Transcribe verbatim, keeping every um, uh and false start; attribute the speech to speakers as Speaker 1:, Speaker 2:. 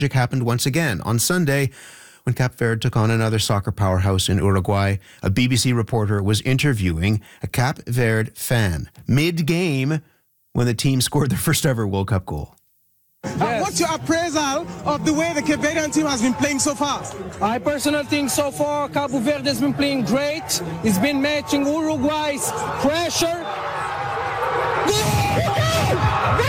Speaker 1: happened once again on Sunday when Cape Verde took on another soccer powerhouse in Uruguay. A B B C reporter was interviewing a Cape Verde fan mid-game when the team scored their first ever World Cup goal.
Speaker 2: Yes. Uh, what's your appraisal of the way the Cape Verdean team has been playing so far?
Speaker 3: I personally think so far Cabo Verde has been playing great. It's been matching Uruguay's pressure.